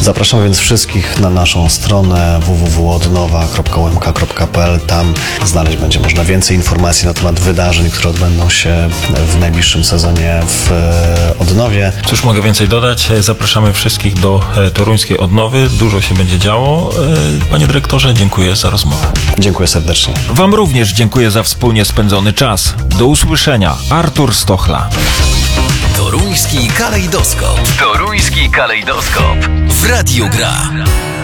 Zapraszamy więc wszystkich na naszą stronę www.odnowa.umk.pl. Tam znaleźć będzie można więcej informacji na temat wydarzeń, które odbędą się w najbliższym sezonie w Odnowie. Cóż mogę więcej dodać? Zapraszamy wszystkich do toruńskiej Odnowy. Dużo się będzie działo. Panie dyrektorze, dziękuję za rozmowę. Dziękuję serdecznie. Wam również dziękuję za wspólnie spędzony czas. Do usłyszenia. Artur Stochla. Toruński kalejdoskop. Toruński kalejdoskop. W Radiu Gra.